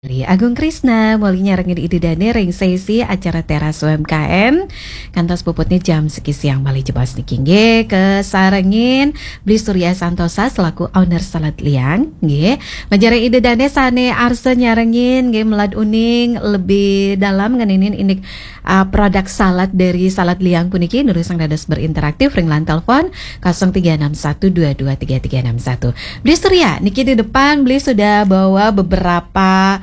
Agung Krisna mulinya rengin ide dane ring sesi acara teras UMKM kantos puputnya jam seki siang bali jebas nikingge ke sarengin Bli Surya Santosa selaku owner Salad Liang nggih menjare ide dane sane arse nyarengin nggih melad uning lebih dalam ngeninin ini produk salad dari Salad Liang puniki nurusang dados berinteraktif ring lan telepon 0361223361. Bli Surya niki di depan Bli sudah bawa beberapa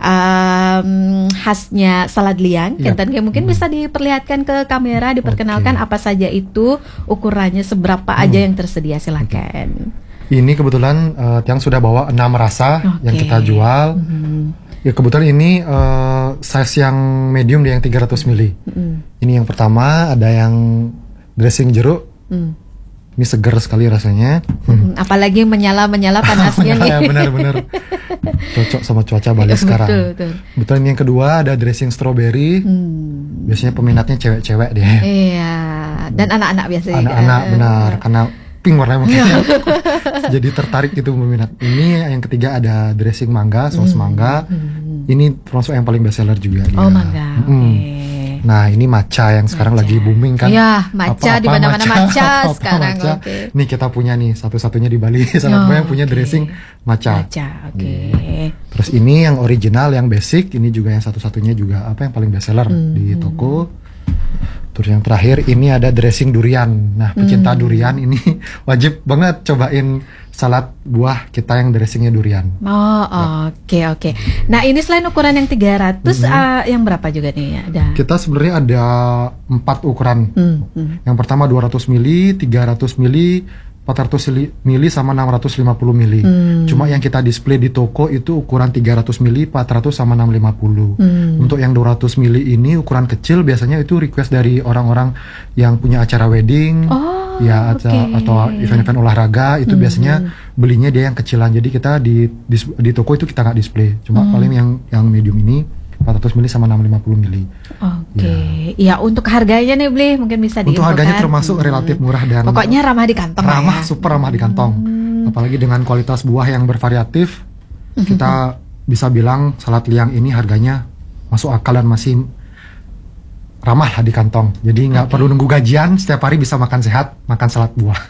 khasnya Salad Liang, ya. Kenten mungkin bisa diperlihatkan ke kamera, diperkenalkan apa saja itu, ukurannya seberapa aja yang tersedia, silakan. Ini kebetulan yang sudah bawa 6 rasa yang kita jual. Ya kebetulan ini size yang medium yang 300 ml. Ini yang pertama ada yang dressing jeruk. Ini seger sekali rasanya. Apalagi menyala panasnya nih. Ya benar-benar cocok sama cuaca Bali sekarang. Betul. Kebetulan yang kedua ada dressing strawberry. Biasanya peminatnya cewek-cewek deh. Iya. Dan anak-anak biasanya. Anak-anak benar karena pink warnanya mungkin. Jadi tertarik gitu peminat. Ini yang ketiga ada dressing mangga, saus mangga. Ini termasuk yang paling best seller juga. Oh mangga. Nah ini matcha yang sekarang lagi booming kan. Ya matcha di mana-mana matcha sekarang. Matcha. Nih kita punya nih satu-satunya di Bali Salad yang punya dressing matcha. Terus ini yang original yang basic, ini juga yang satu-satunya juga yang paling best seller di toko. Terus yang terakhir ini ada dressing durian. Nah pecinta durian ini wajib banget cobain salad buah kita yang dressingnya durian. Oke. Nah ini selain ukuran yang 300 yang berapa juga nih ada? Kita sebenarnya ada 4 ukuran. Yang pertama 200 ml, 300 ml, 400 ml sama 650 ml. Cuma yang kita display di toko itu ukuran 300 ml, 400 sama 650. Untuk yang 200 ml ini ukuran kecil biasanya itu request dari orang-orang yang punya acara wedding. Atau event-event olahraga itu biasanya belinya dia yang kecilan. Jadi kita di toko itu kita nggak display. Cuma paling yang medium ini 400 ml sama 650 ml. Ya untuk harganya nih Bli mungkin bisa diinfokan. Untuk harganya termasuk relatif murah dan pokoknya ramah di kantong. Super ramah di kantong. Apalagi dengan kualitas buah yang bervariatif, kita bisa bilang Salad Liang ini harganya masuk akal dan masih ramah lah di kantong. Jadi nggak perlu nunggu gajian, setiap hari bisa makan sehat, makan salad buah.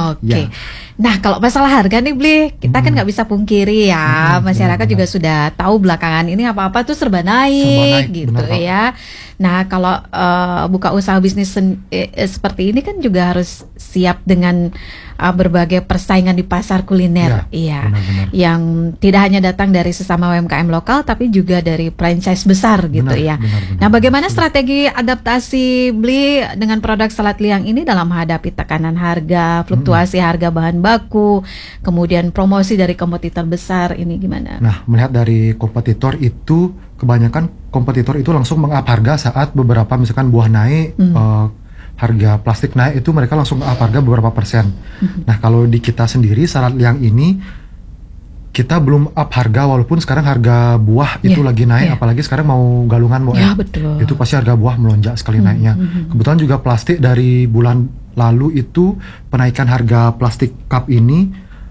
Nah kalau masalah harga nih Bli, kita kan nggak bisa pungkiri ya, masyarakat juga sudah tahu belakangan ini apa-apa tuh serba naik gitu ya. Nah kalau buka usaha bisnis seperti ini kan juga harus siap dengan berbagai persaingan di pasar kuliner, benar. Yang tidak hanya datang dari sesama UMKM lokal, tapi juga dari franchise besar gitu ya. Benar. Nah, bagaimana strategi adaptasi Bli dengan produk Salad Liang ini dalam menghadapi tekanan harga, fluktuasi harga bahan baku, kemudian promosi dari kompetitor besar ini gimana? Nah, melihat dari kompetitor itu, kebanyakan kompetitor itu langsung meng-up harga saat beberapa misalkan buah naik. Harga plastik naik itu mereka langsung up harga beberapa persen. Nah kalau di kita sendiri Salad Liang ini kita belum up harga walaupun sekarang harga buah itu lagi naik, apalagi sekarang mau galungan betul. Itu pasti harga buah melonjak sekali naiknya. Kebetulan juga plastik dari bulan lalu itu penaikan harga plastik cup ini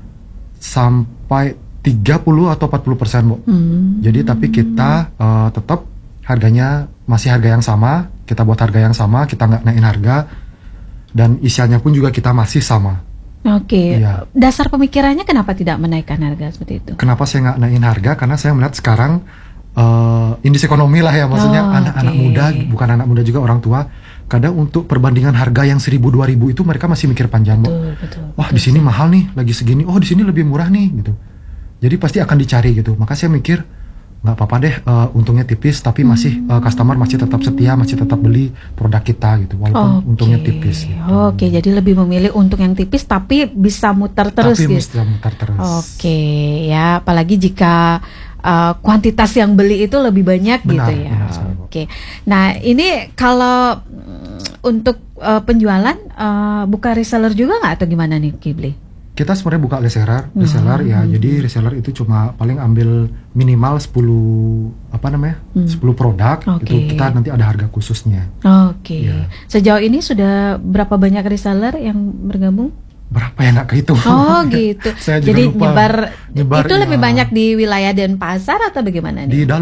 sampai 30 atau 40%, Bu. Jadi tapi kita tetap harganya masih harga yang sama, kita buat harga yang sama, kita nggak naikin harga, dan isiannya pun juga kita masih sama. Dasar pemikirannya kenapa tidak menaikkan harga seperti itu? Kenapa saya nggak naikin harga? Karena saya melihat sekarang indeks ekonomi lah ya, maksudnya anak-anak muda, bukan anak muda juga orang tua, kadang untuk perbandingan harga yang 1.000-2.000 itu mereka masih mikir panjang, betul, di sini mahal nih, lagi segini, di sini lebih murah nih, gitu. Jadi pasti akan dicari gitu. Maka saya mikir nggak apa-apa deh, untungnya tipis tapi masih customer masih tetap setia, masih tetap beli produk kita gitu walaupun untungnya tipis gitu. Jadi lebih memilih untung yang tipis tapi bisa muter terus bisa muter terus. Ya apalagi jika kuantitas yang beli itu lebih banyak gitu ya. Nah ini kalau untuk penjualan buka reseller juga nggak atau gimana nih Bli? Kita sebenarnya buka reseller ya. Jadi reseller itu cuma paling ambil minimal 10 produk itu kita nanti ada harga khususnya. Sejauh ini sudah berapa banyak reseller yang bergabung? berapa ya, nggak kehitung. Oh gitu. Saya juga Jadi lupa. nyebar itu ya. lebih banyak di wilayah Denpasar atau bagaimana nih? Di dalam